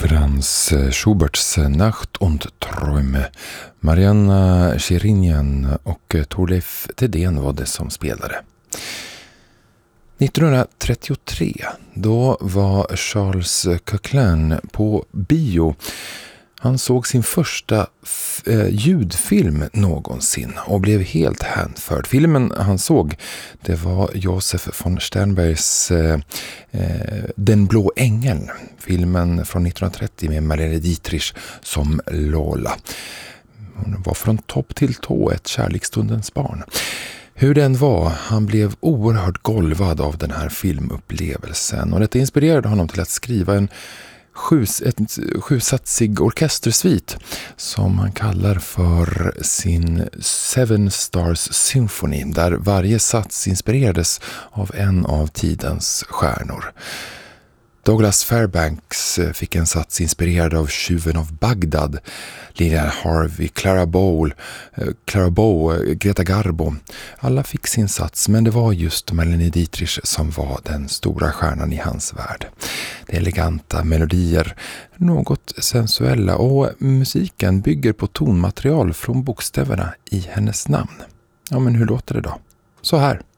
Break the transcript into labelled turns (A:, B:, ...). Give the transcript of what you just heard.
A: Franz Schuberts Nacht und Träume. Marianna Shirinyan och Thorleif Thedéen var det som spelade. 1933, då var Charles Coquelin på bio. Han såg sin första ljudfilm någonsin och blev helt hänförd. Filmen han såg, det var Josef von Sternbergs Den blå ängeln. Filmen från 1930 med Marlene Dietrich som Lola. Hon var från topp till tå ett kärleksstundens barn. Hur den var, han blev oerhört golvad av den här filmupplevelsen. Och detta inspirerade honom till att skriva en sjusatsig orkestersvit som han kallar för sin Seven Stars Symphony, där varje sats inspirerades av en av tidens stjärnor. Douglas Fairbanks fick en sats inspirerad av Tjuven av Bagdad, Lilian Harvey, Clara Bow, Greta Garbo. Alla fick sin sats, men det var just Marlene Dietrich som var den stora stjärnan i hans värld. Det är eleganta melodier, något sensuella, och musiken bygger på tonmaterial från bokstäverna i hennes namn. Ja, men hur låter det då? Så här.